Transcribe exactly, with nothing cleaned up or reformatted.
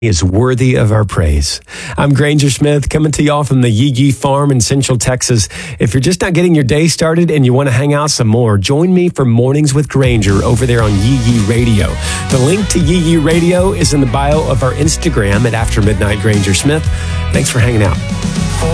is worthy of our praise. I'm Granger Smith, coming to y'all from the Yee Yee Farm in Central Texas. If you're just not getting your day started and you want to hang out some more, join me for Mornings with Granger over there on Yee Yee Radio. The link to Yee Yee Radio is in the bio of our Instagram at After Midnight Granger Smith. Thanks for hanging out.